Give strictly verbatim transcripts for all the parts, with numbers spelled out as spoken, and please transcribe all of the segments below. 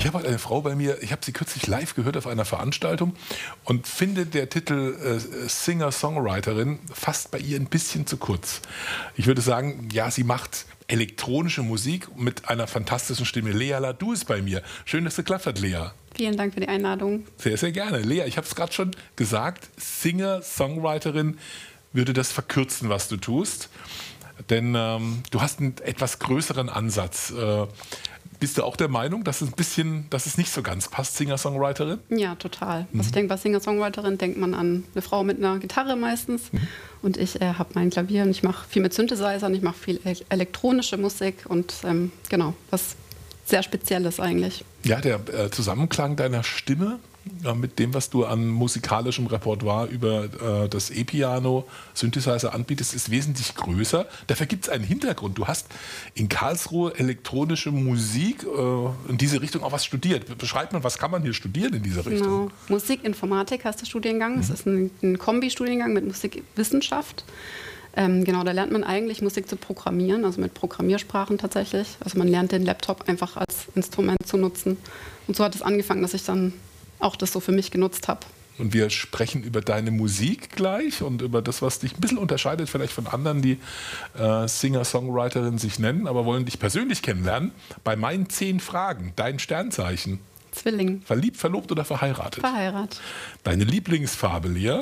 Ich habe halt eine Frau bei mir, ich habe sie kürzlich live gehört auf einer Veranstaltung und finde der Titel äh, Singer-Songwriterin fast bei ihr ein bisschen zu kurz. Ich würde sagen, ja, sie macht elektronische Musik mit einer fantastischen Stimme. Lea Ladou ist bei mir. Schön, dass es geklappt hat, Lea. Vielen Dank für die Einladung. Sehr, sehr gerne. Lea, ich habe es gerade schon gesagt, Singer-Songwriterin würde das verkürzen, was du tust. Denn ähm, du hast einen etwas größeren Ansatz. Äh, bist du auch der Meinung, dass es ein bisschen, dass es nicht so ganz passt, Singer-Songwriterin? Ja, total. Mhm. Also ich denke, bei Singer-Songwriterin denkt man an eine Frau mit einer Gitarre meistens. Mhm. Und ich äh, habe mein Klavier und ich mache viel mit Synthesizern, ich mache viel e- elektronische Musik und ähm, genau, was sehr Spezielles eigentlich. Ja, der äh, Zusammenklang deiner Stimme äh, mit dem, was du an musikalischem Repertoire über äh, das E-Piano, Synthesizer anbietest, ist wesentlich größer. Dafür gibt es einen Hintergrund. Du hast in Karlsruhe elektronische Musik äh, in diese Richtung auch was studiert. Beschreibt man, was kann man hier studieren in dieser Richtung? Genau. Musikinformatik heißt der Studiengang. Mhm. Das ist ein, ein Kombi-Studiengang mit Musikwissenschaft. Ähm, genau, da lernt man eigentlich Musik zu programmieren, also mit Programmiersprachen tatsächlich. Also man lernt den Laptop einfach als Instrument zu nutzen. Und so hat es angefangen, dass ich dann auch das so für mich genutzt habe. Und wir sprechen über deine Musik gleich und über das, was dich ein bisschen unterscheidet vielleicht von anderen, die äh, Singer-Songwriterin sich nennen, aber wollen dich persönlich kennenlernen. Bei meinen zehn Fragen, dein Sternzeichen. Zwilling. Verliebt, verlobt oder verheiratet? Verheiratet. Deine Lieblingsfarbe, Lea?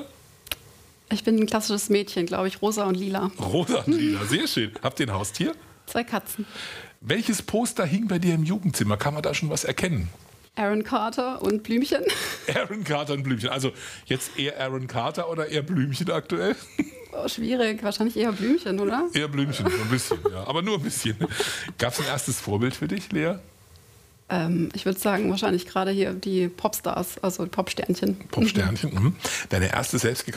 Ich bin ein klassisches Mädchen, glaube ich, rosa und lila. Rosa und lila, sehr schön. Habt ihr ein Haustier? Zwei Katzen. Welches Poster hing bei dir im Jugendzimmer? Kann man da schon was erkennen? Aaron Carter und Blümchen. Aaron Carter und Blümchen. Also jetzt eher Aaron Carter oder eher Blümchen aktuell? Oh, schwierig. Wahrscheinlich eher Blümchen, oder? Eher Blümchen, ein bisschen, ja. Aber nur ein bisschen. Gab es ein erstes Vorbild für dich, Lea? Ähm, ich würde sagen, wahrscheinlich gerade hier die Popstars, also die Popsternchen. Popsternchen. Mhm. Deine erste selbst